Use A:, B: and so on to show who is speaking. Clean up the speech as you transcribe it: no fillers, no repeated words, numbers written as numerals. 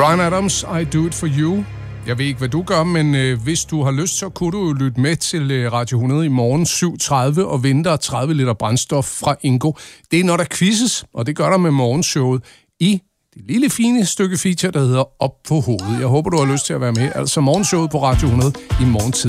A: Bryan Adams, I Do It For You. Jeg ved ikke, hvad du gør, men hvis du har lyst, så kunne du jo lytte med til Radio 100 i morgen 7.30 og vinde dig 30 liter brændstof fra Ingo. Det er når der quizzes, og det gør der med morgenshowet i det lille fine stykke feature, der hedder Op på hovedet. Jeg håber, du har lyst til at være med. Altså morgenshowet på Radio 100 i morgen tid.